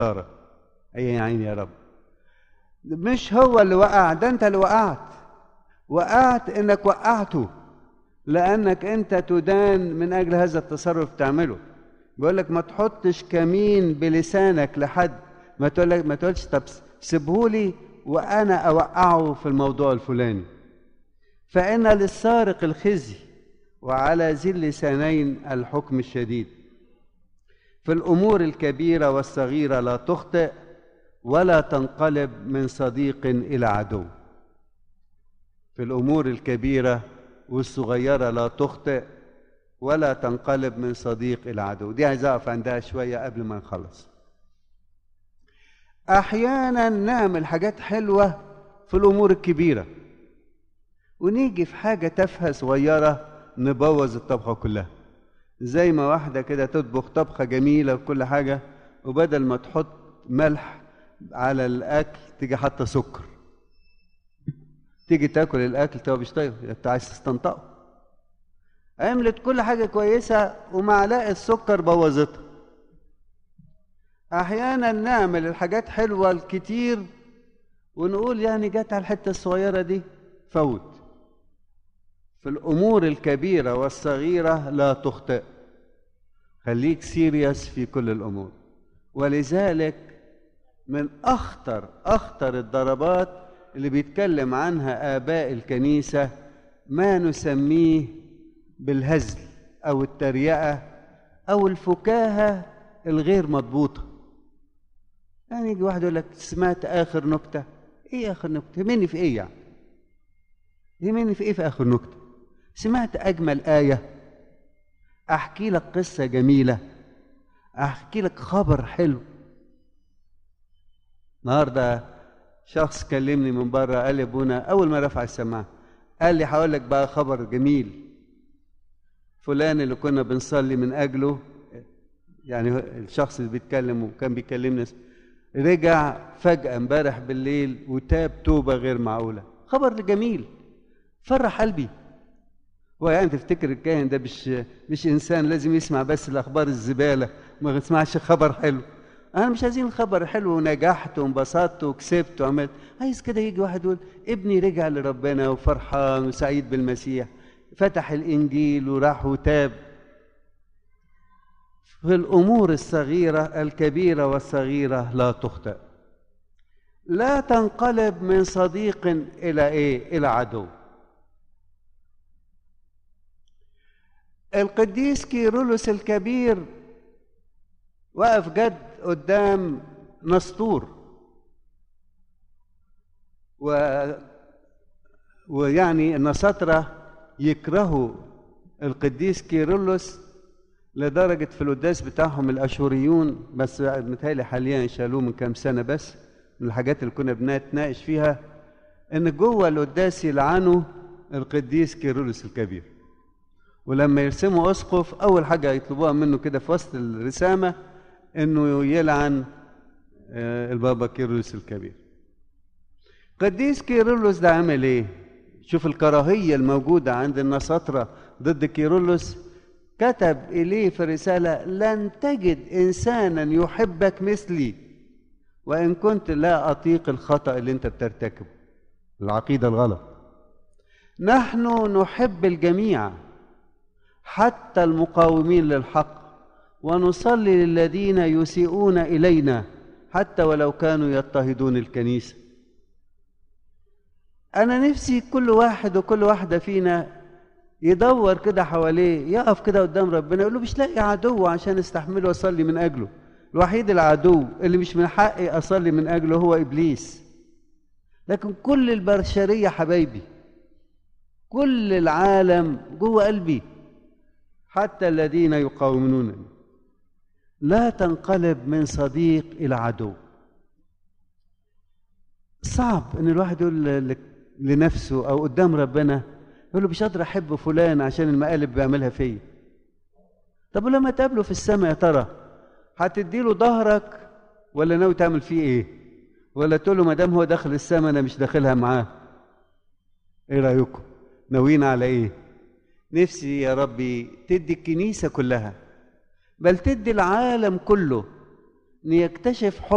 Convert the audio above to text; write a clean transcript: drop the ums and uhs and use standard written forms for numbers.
خسارة. أي عين يا رب، مش هو اللي وقع، ده أنت اللي وقعت إنك وقعته، لأنك أنت تدان من أجل هذا التصرف تعمله. بيقول لك ما تحطش كمين بلسانك لحد، ما تقولش طب سيبهولي وأنا أوقعه في الموضوع الفلاني، فإن للسارق الخزي وعلى ذي اللسانين الحكم الشديد. في الأمور الكبيرة والصغيرة لا تخطئ، ولا تنقلب من صديق إلى عدو. في الأمور الكبيرة والصغيرة لا تخطئ، ولا تنقلب من صديق إلى عدو. دي عايز أقف عندها شوية قبل ما نخلص. أحيانا نعمل حاجات حلوة في الأمور الكبيرة، ونيجي في حاجة تافهة صغيرة نبوظ الطبخة كلها. زي ما واحدة كده تطبخ طبخة جميلة وكل حاجة، وبدل ما تحط ملح على الأكل تيجي حاطة سكر، تيجي تاكل الأكل تبقى مش طيب، أنت عايز تستنطقه. عملت كل حاجة كويسة ومعلقة السكر بوظتها. أحيانا نعمل الحاجات حلوة الكتير ونقول يعني جت على الحتة الصغيرة دي فوت. في الأمور الكبيرة والصغيرة لا تخطئ، خليك سيريس في كل الأمور. ولذلك من أخطر الضربات اللي بيتكلم عنها آباء الكنيسة ما نسميه بالهزل أو التريقة أو الفكاهة الغير مضبوطة. يعني يجي واحد يقول لك سمعت آخر نكتة. إيه آخر نكتة؟ يهمني في إيه يعني؟ يهمني في إيه في آخر نكتة؟ سمعت أجمل آية، أحكي لك قصة جميلة، أحكي لك خبر حلو. النهارده شخص كلمني من بره قال لي ابونا، أول ما رفع السماعة قال لي هقول لك بقى خبر جميل. فلان اللي كنا بنصلي من أجله، يعني الشخص اللي بيتكلم وكان بيكلمنا، رجع فجأة امبارح بالليل وتاب توبة غير معقولة. خبر جميل فرح قلبي. ويعني تفتكر الكاهن ده مش إنسان لازم يسمع بس الأخبار الزبالة، ما يسمعش خبر حلو. أنا مش عايزين الخبر حلو ونجحت وانبسطت وكسبت وعملت، عايز كده يجي واحد يقول ابني رجع لربنا وفرحان وسعيد بالمسيح، فتح الإنجيل وراح وتاب. في الأمور الصغيرة الكبيرة والصغيرة لا تخطئ. لا تنقلب من صديق إلى إيه؟ إلى عدو. القديس كيرلس الكبير وقف جد قدام نسطور، ويعني النساطرة يكرهوا القديس كيرلس لدرجة في القداس بتاعهم الأشوريون، بس متهيألي حاليا شالوه من كام سنة. بس من الحاجات اللي كنا بنتناقش فيها إن جوه القداس يلعنوا القديس كيرلس الكبير، ولما يرسموا أسقف أول حاجة يطلبوها منه كده في وسط الرسامة إنه يلعن البابا كيرلس الكبير. قديس كيرلس ده عمل إيه؟ شوف الكراهية الموجودة عند النساطرة ضد كيرلس. كتب إليه في رسالة: لن تجد إنسانا يحبك مثلي وإن كنت لا أطيق الخطأ اللي أنت بترتكبه، العقيدة الغلط. نحن نحب الجميع حتى المقاومين للحق، ونصلي للذين يسيئون إلينا حتى ولو كانوا يضطهدون الكنيسة. أنا نفسي كل واحد وكل واحدة فينا يدور كده حواليه، يقف كده قدام ربنا يقول له مش لاقي عدو عشان استحمله واصلي من اجله. الوحيد العدو اللي مش من حقي اصلي من اجله هو ابليس. لكن كل البشريه حبايبي، كل العالم جوه قلبي، حتى الذين يقاومونني. لا تنقلب من صديق الى عدو. صعب ان الواحد يقول لنفسه او قدام ربنا يقول له مش قادر احب فلان عشان المقالب بيعملها فيا. طب ولما تقابله في السماء يا ترى هتديله ظهرك ولا ناوي تعمل فيه ايه؟ ولا تقول له ما دام هو داخل السماء انا مش داخلها معاه؟ ايه رايكم؟ ناويين على ايه؟ نفسي يا ربي تدي الكنيسه كلها، بل تدي العالم كله ان يكتشف حب